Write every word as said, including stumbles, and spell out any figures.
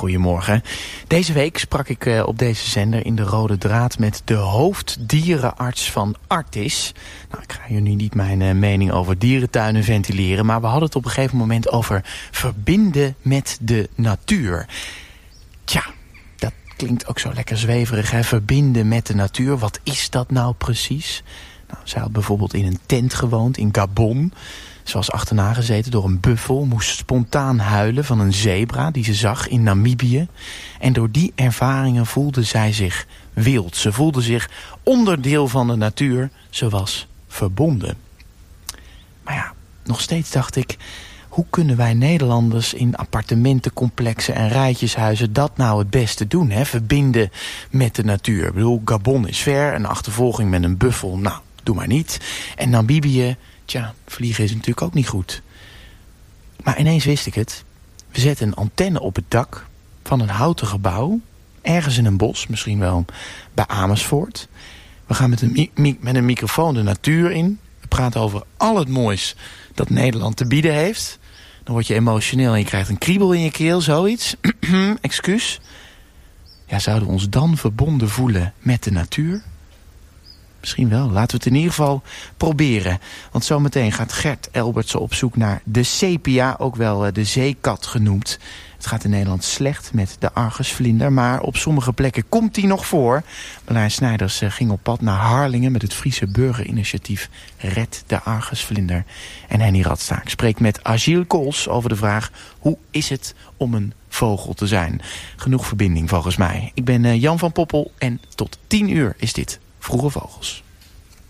goedemorgen. Deze week sprak ik uh, op deze zender in de Rode Draad met de hoofddierenarts van Artis. Nou, ik ga hier nu niet mijn uh, mening over dierentuinen ventileren, maar we hadden het op een gegeven moment over verbinden met de natuur. Tja, dat klinkt ook zo lekker zweverig, hè? Verbinden met de natuur. Wat is dat nou precies? Nou, zij had bijvoorbeeld in een tent gewoond in Gabon. Ze was achterna gezeten door een buffel, moest spontaan huilen van een zebra die ze zag in Namibië. En door die ervaringen voelde zij zich wild. Ze voelde zich onderdeel van de natuur. Ze was verbonden. Maar ja, nog steeds dacht ik, hoe kunnen wij Nederlanders in appartementencomplexen en rijtjeshuizen dat nou het beste doen? Hè? Verbinden met de natuur. Ik bedoel, Gabon is ver, een achtervolging met een buffel, nou, doe maar niet. En Namibië, tja, vliegen is natuurlijk ook niet goed. Maar ineens wist ik het. We zetten een antenne op het dak van een houten gebouw, ergens in een bos, misschien wel bij Amersfoort. We gaan met een, mi- mi- met een microfoon de natuur in. We praten over al het moois dat Nederland te bieden heeft. Dan word je emotioneel en je krijgt een kriebel in je keel, zoiets. Excuus. Ja, zouden we ons dan verbonden voelen met de natuur? Misschien wel. Laten we het in ieder geval proberen. Want zometeen gaat Gert Elbertsen op zoek naar de sepia, ook wel de zeekat genoemd. Het gaat in Nederland slecht met de argusvlinder, maar op sommige plekken komt die nog voor. Marlijn Snijders ging op pad naar Harlingen met het Friese burgerinitiatief Red de Argusvlinder. En Henny Radstaak spreekt met Agile Kools over de vraag: hoe is het om een vogel te zijn? Genoeg verbinding volgens mij. Ik ben Jan van Poppel en tot tien uur is dit Vroege Vogels.